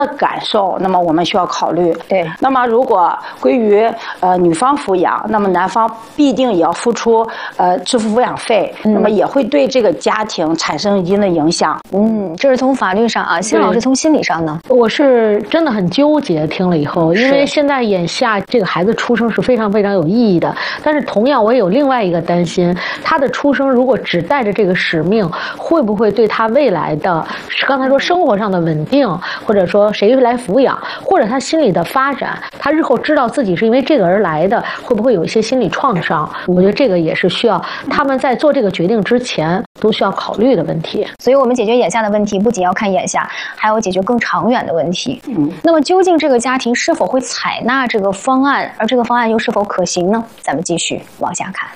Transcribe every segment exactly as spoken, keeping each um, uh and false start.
感受，那么我们需要考虑。 对， 那么如果归于呃女方抚养，那么男方必定也要付出呃支付抚养费，嗯、那么也会对这个家庭产生一定的影响。 嗯，这是从法律上啊，辛老师从心理上呢？ 我是真的很纠结，听了以后，因为现在眼下这个孩子出生是非常非常有意义的，但是同样我也有另外一个担心，他的出生如果只带着这个使命，会不会对他未来的刚才说生活上的稳定，或者说谁来抚养，或者他心理的发展，他日后知道自己是因为这个而来的，会不会有一些心理创伤？我觉得这个也是需要他们在做这个决定之前都需要考虑的问题。 所以我们解决眼下的问题，不仅要看眼下，还要解决更长远的问题。嗯，那么究竟这个家庭是否会采纳这个方案，而这个方案又是否可行呢？咱们继续往下看。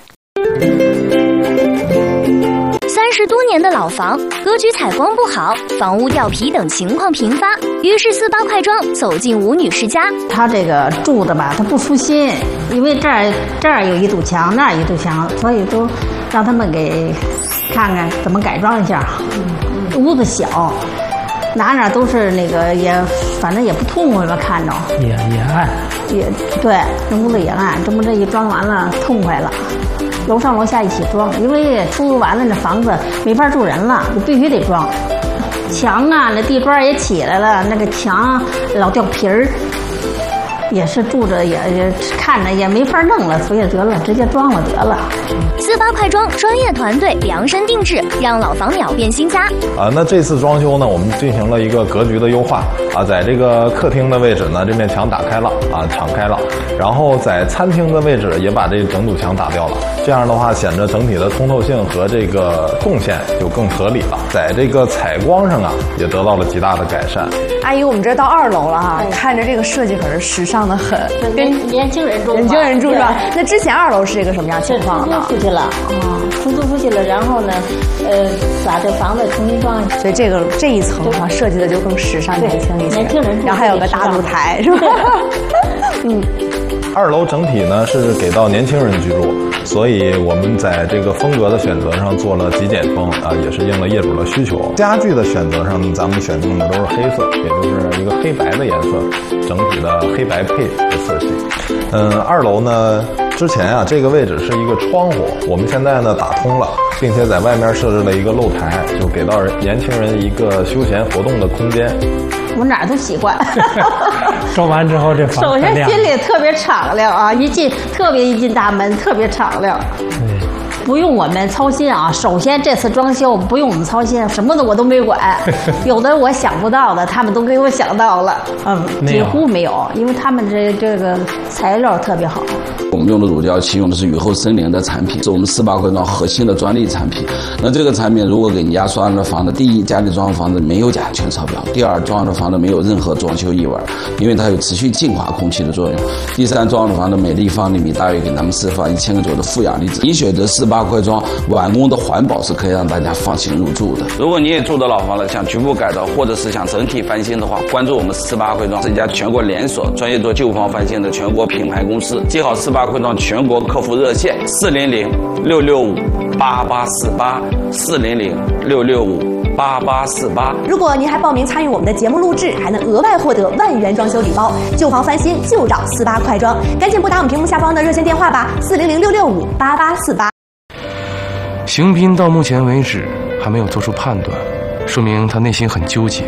三十多年的老房，格局采光不好，房屋掉皮等情况频发，于是四八快装走进吴女士家。 她这个住的吧，她不舒心，因为这儿这儿有一堵墙，那儿有一堵墙，所以都让他们给看看怎么改装一下。嗯、屋子小，哪哪都是那个也，反正也不痛快吧，看着也也暗， 也对，这屋子也暗，这么这一装完了，痛快了。楼上楼下一起装，因为出租完了，这房子没法住人了，就必须得装。墙啊，那地砖也起来了，那个墙老掉皮儿，也是住着也也看着也没法弄了，所以得了，直接装了得了。 四八快装专业团队量身定制，让老房秒变新家。 啊，那这次装修呢，我们进行了一个格局的优化啊，在这个客厅的位置呢，这面墙打开了啊，敞开了，然后在餐厅的位置也把这整堵墙打掉了，这样的话显得整体的通透性和这个动线就更合理了，在这个采光上啊也得到了极大的改善。 阿姨，我们这到二楼了哈，看着这个设计可是时尚的很， 跟年轻人住， 年轻人住是吧？那之前二楼是一个什么样情况呢？ 出去了，啊，出租出去了，然后呢，呃，把这房子重新装， 所以这个这一层哈设计的就更时尚、年轻一些。 年轻人住， 然后还有个大露台，是吧？ 嗯。 二楼整体呢是给到年轻人居住，所以我们在这个风格的选择上做了极简风啊，也是应了业主的需求。家具的选择上，咱们选用的都是黑色，也就是一个黑白的颜色，整体的黑白配的色系。嗯，二楼呢，之前啊这个位置是一个窗户，我们现在呢打通了，并且在外面设置了一个露台，就给到年轻人一个休闲活动的空间。 我哪儿都习惯。 装完之后这房首先心里特别敞亮啊，一进特别一进大门特别敞亮。 对， 不用我们操心啊。首先这次装修不用我们操心，什么的我都没管。有的我想不到的，他们都给我想到了。嗯，几乎没有，因为他们这这个材料特别好。 我们用的乳胶漆用的是雨后森林的产品，是我们四八快装核心的专利产品。那这个产品如果给你家装的房子，第一，家里装的房子没有甲醛超标；第二，装的房子没有任何装修异味，因为它有持续净化空气的作用；第三，装的房子每立方厘米大约给他们释放一千个左右的负氧离子。你选择四八快装，完工的环保是可以让大家放心入住的。如果你也住的老房子，想局部改造或者是想整体翻新的话，关注我们四八快装是一家全国连锁专业做旧房翻新的全国品牌公司。记好四八快装全国客服热线四零零六六五八八四八四零零六六五八八四八。 如果您还报名参与我们的节目录制，还能额外获得万元装修礼包。旧房翻新就找四八快装，赶紧拨打我们屏幕下方的热线电话吧，四零零六六五八八四八。 邢斌到目前为止还没有做出判断，说明他内心很纠结。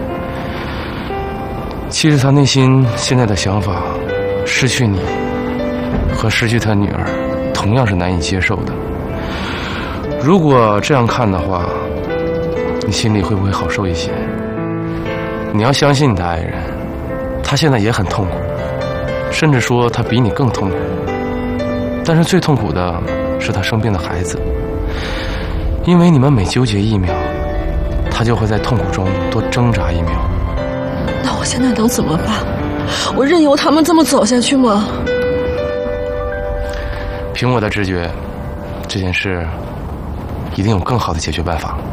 其实他内心现在的想法，失去你和失去他女儿同样是难以接受的。如果这样看的话，你心里会不会好受一些？你要相信你的爱人，他现在也很痛苦，甚至说他比你更痛苦。但是最痛苦的是他生病的孩子，因为你们每纠结一秒，他就会在痛苦中多挣扎一秒。 那我现在能怎么办？我任由他们这么走下去吗？ 凭我的直觉，这件事一定有更好的解决办法。